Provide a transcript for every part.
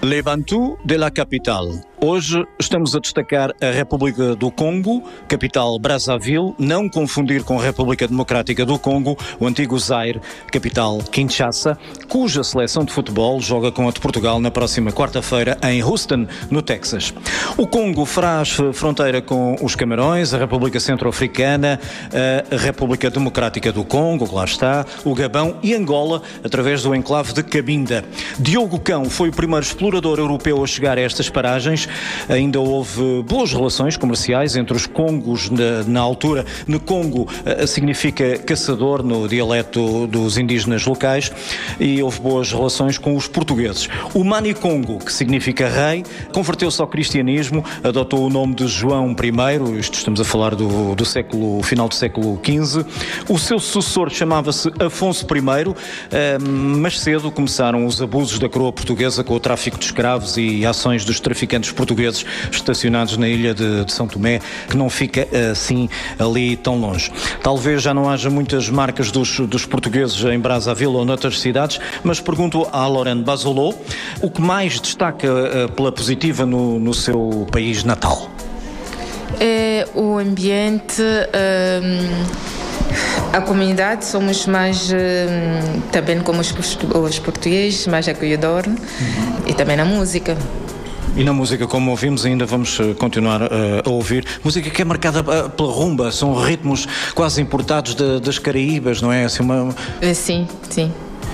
Les Bantous de la Capitale. Hoje estamos a destacar a República do Congo, capital Brazzaville, não confundir com a República Democrática do Congo, o antigo Zaire, capital Kinshasa, cuja seleção de futebol joga com a de Portugal na próxima quarta-feira em Houston, no Texas. O Congo faz fronteira com os Camarões, a República Centro-Africana, a República Democrática do Congo, que lá está, o Gabão e Angola, através do enclave de Cabinda. Diogo Cão foi o primeiro explorador europeu a chegar a estas paragens. Ainda houve boas relações comerciais entre os Congos na altura. No Congo significa caçador no dialeto dos indígenas locais, e houve boas relações com os portugueses. O Mani Congo, que significa rei, converteu-se ao cristianismo, adotou o nome de João I, isto estamos a falar do final do século XV. O seu sucessor chamava-se Afonso I, mas cedo começaram os abusos da coroa portuguesa com o tráfico de escravos e ações dos traficantes portugueses estacionados na ilha de São Tomé, que não fica assim ali tão longe. Talvez já não haja muitas marcas dos portugueses em Brazzaville ou noutras cidades, mas pergunto à Lorraine Bazolo o que mais destaca pela positiva no seu país natal. É o ambiente, a comunidade, somos mais, também como os portugueses, mais acolhedor, e também na música. E na música, como ouvimos, ainda vamos continuar a ouvir. Música que é marcada pela rumba, são ritmos quase importados das Caraíbas, não é? Assim Sim, sim.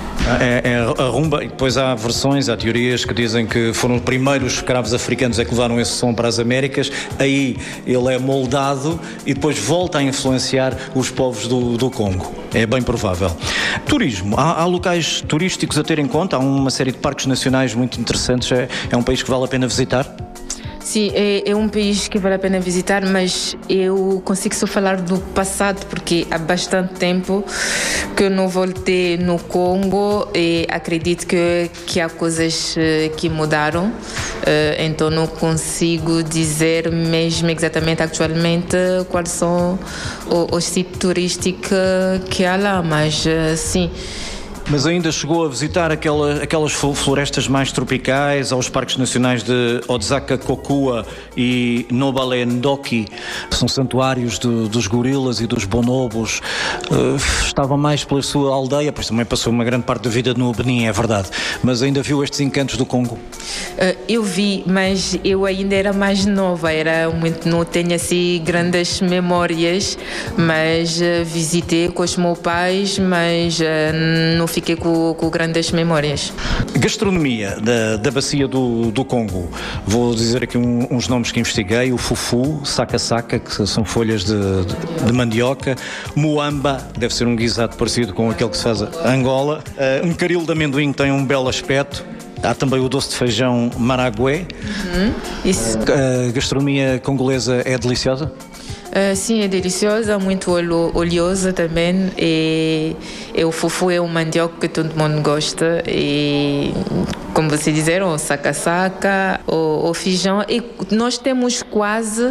É a rumba, e depois há versões, há teorias que dizem que foram os primeiros escravos africanos que levaram esse som para as Américas. Aí ele é moldado e depois volta a influenciar os povos do Congo. É bem provável. Turismo. Há locais turísticos a ter em conta, há uma série de parques nacionais muito interessantes. É um país que vale a pena visitar? Sim, é um país que vale a pena visitar, mas eu consigo só falar do passado, porque há bastante tempo que eu não voltei no Congo e acredito que há coisas que mudaram, então não consigo dizer mesmo exatamente atualmente quais são os sítios turísticos que há lá, mas sim. Mas ainda chegou a visitar aquelas florestas mais tropicais, aos parques nacionais de Odzaka-Kokua e Nobale-Ndoki, são santuários dos gorilas e dos bonobos. Estava mais pela sua aldeia, pois também passou uma grande parte da vida no Benin, é verdade. Mas ainda viu estes encantos do Congo? Eu vi, mas eu ainda era mais nova, não tenho assim grandes memórias, mas visitei com os meus pais, mas não fiquei com grandes memórias. Gastronomia da bacia do Congo. Vou dizer aqui uns nomes que investiguei: o fufu, saca-saca, que são folhas de mandioca, muamba, deve ser um guisado parecido com aquele que se faz em Angola, um caril de amendoim que tem um belo aspecto. Há também o doce de feijão maragué. Isso. A gastronomia congolesa é deliciosa? Sim, é deliciosa, muito oleosa também, e o fufu é um mandioca que todo mundo gosta, e como vocês disseram, o saca-saca, o feijão, e nós temos quase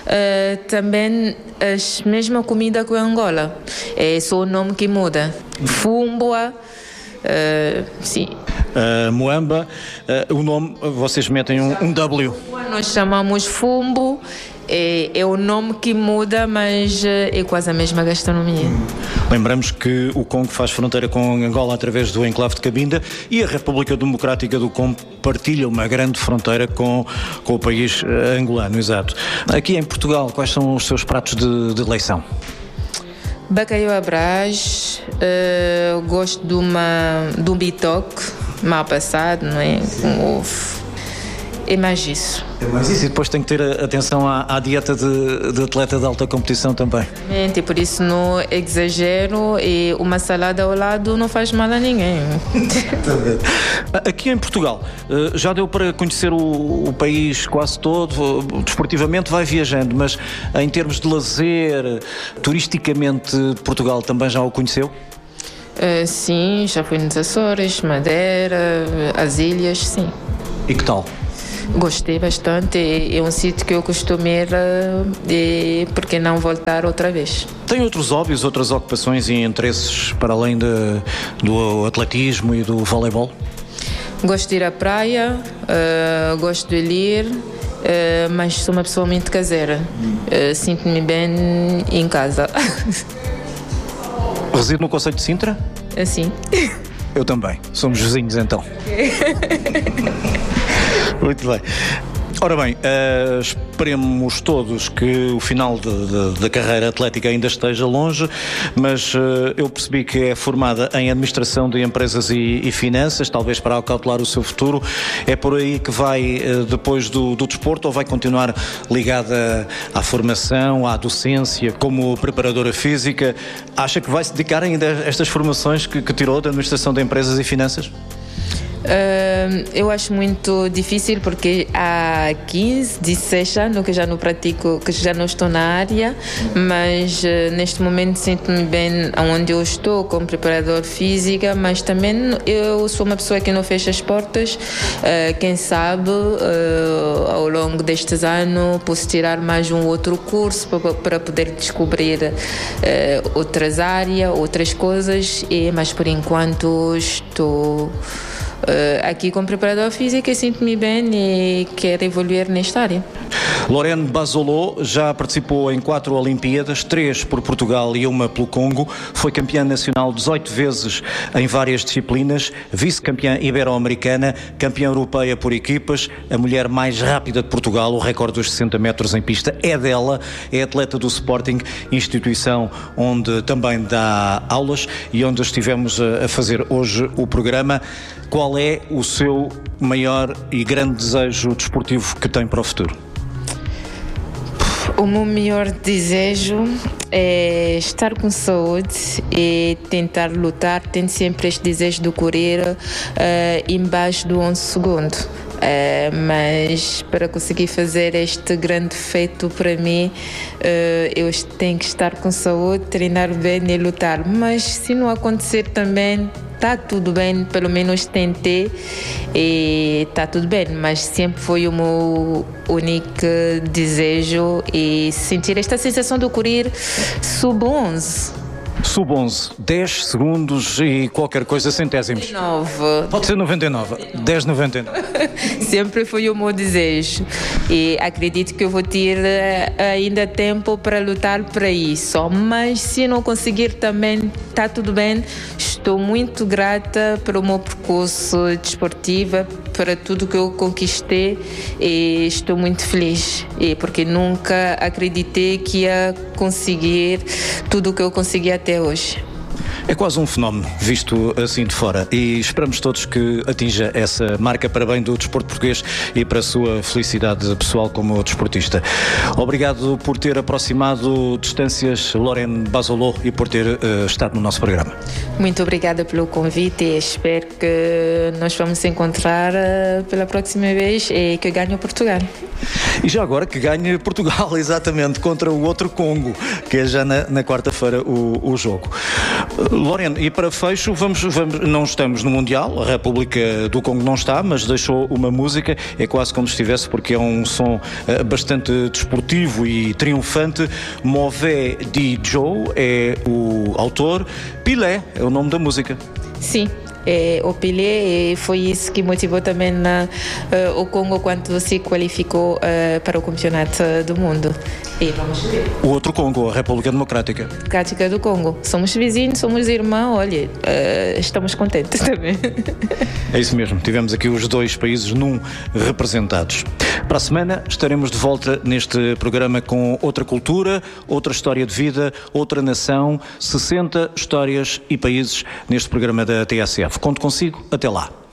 também a mesma comida que a Angola, é só o nome que muda. Fumbua, sim. Muamba, o nome, vocês metem um W. Nós chamamos fumbo, é o nome que muda, mas é quase a mesma gastronomia. Lembramos que o Congo faz fronteira com Angola através do enclave de Cabinda, e a República Democrática do Congo partilha uma grande fronteira com o país angolano, exato. Aqui em Portugal, quais são os seus pratos de eleição? Bacalhau à Brás, gosto de um bitoque mal passado, não é? Com ovo. É mais isso. E depois tem que ter atenção à dieta de atleta de alta competição também. E por isso não exagero, e uma salada ao lado não faz mal a ninguém. Aqui em Portugal, já deu para conhecer o país quase todo, desportivamente vai viajando, mas em termos de lazer, turisticamente, Portugal também já o conheceu? Sim, já fui nos Açores, Madeira, as ilhas, sim. E que tal? Gostei bastante, é um sítio que eu costumo ir, e por que não voltar outra vez? Tem outros hobbies, outras ocupações e interesses para além do atletismo e do voleibol? Gosto de ir à praia, gosto de ler, mas sou uma pessoa muito caseira. Sinto-me bem em casa. Reside no concelho de Sintra? Sim. Eu também. Somos vizinhos, então. Muito bem. Ora bem, esperemos todos que o final da carreira atlética ainda esteja longe, mas eu percebi que é formada em Administração de Empresas e Finanças, talvez para acautelar o seu futuro. É por aí que vai depois do desporto, ou vai continuar ligada à formação, à docência, como preparadora física? Acha que vai se dedicar ainda a estas formações que tirou da Administração de Empresas e Finanças? Eu acho muito difícil porque há 15, 16 anos que já não pratico, que já não estou na área, mas neste momento sinto-me bem onde eu estou como preparador física, mas também eu sou uma pessoa que não fecha as portas. Quem sabe ao longo destes anos posso tirar mais um outro curso para poder descobrir outras áreas, outras coisas, mas por enquanto estou aqui como preparador físico e sinto-me bem e quero evoluir nesta área. Lorene Basolot já participou em 4 Olimpíadas, 3 por Portugal e 1 pelo Congo. Foi campeã nacional 18 vezes em várias disciplinas, vice-campeã ibero-americana, campeã europeia por equipas, a mulher mais rápida de Portugal. O recorde dos 60 metros em pista é dela, é atleta do Sporting, instituição onde também dá aulas e onde estivemos a fazer hoje o programa. Qual é o seu maior e grande desejo desportivo que tem para o futuro? O meu maior desejo é estar com saúde e tentar lutar. Tenho sempre este desejo de correr embaixo do 11 segundos. Mas para conseguir fazer este grande feito para mim, eu tenho que estar com saúde, treinar bem e lutar. Mas se não acontecer também, está tudo bem, pelo menos tentei e está tudo bem, mas sempre foi o meu único desejo e sentir esta sensação de correr sub-11. Sub-11, 10 segundos e qualquer coisa, centésimos. 99. Pode ser 99, 10,99. Sempre foi o meu desejo e acredito que eu vou ter ainda tempo para lutar para isso, mas se não conseguir também está tudo bem. Estou muito grata pelo meu percurso desportivo, para tudo que eu conquistei e estou muito feliz porque nunca acreditei que ia conseguir tudo o que eu consegui até hoje. É quase um fenómeno, visto assim de fora, e esperamos todos que atinja essa marca para bem do desporto português e para a sua felicidade pessoal como desportista. Obrigado por ter aproximado distâncias, Lorene Basolot, e por ter estado no nosso programa. Muito obrigada pelo convite e espero que nós vamos encontrar pela próxima vez e que ganhe o Portugal. E já agora que ganhe Portugal, exatamente, contra o outro Congo, que é já na quarta-feira o jogo. Lorene, e para fecho, vamos, não estamos no Mundial, a República do Congo não está, mas deixou uma música, é quase como se estivesse, porque é um som bastante desportivo e triunfante. Mauvais dit Joe é o autor, Pelé é o nome da música. Sim. O Pelé, foi isso que motivou também o Congo quando se qualificou para o campeonato do mundo. E vamos ver. O outro Congo, a República Democrática do Congo. Somos vizinhos, somos irmãos, olha, estamos contentes também. É isso mesmo, tivemos aqui os dois países num representados. Para a semana estaremos de volta neste programa com outra cultura, outra história de vida, outra nação, 60 histórias e países neste programa da TSF. Conto consigo, até lá.